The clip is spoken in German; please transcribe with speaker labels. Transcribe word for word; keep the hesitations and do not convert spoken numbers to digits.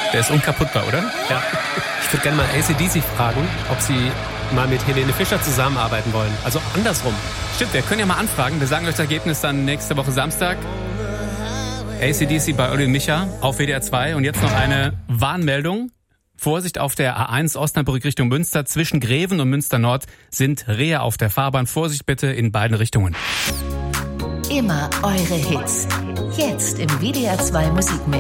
Speaker 1: Der ist unkaputtbar, oder?
Speaker 2: Ja. Ich würde gerne mal A C D C fragen, ob sie mal mit Helene Fischer zusammenarbeiten wollen. Also andersrum.
Speaker 1: Stimmt, wir können ja mal anfragen. Wir sagen euch das Ergebnis dann nächste Woche Samstag. A C D C bei Olli und Micha auf W D R zwei. Und jetzt noch eine Warnmeldung. Vorsicht auf der A eins Osnabrück Richtung Münster. Zwischen Greven und Münster Nord sind Rehe auf der Fahrbahn. Vorsicht bitte in beiden Richtungen.
Speaker 3: Immer eure Hits. Jetzt im W D R zwei Musikmix.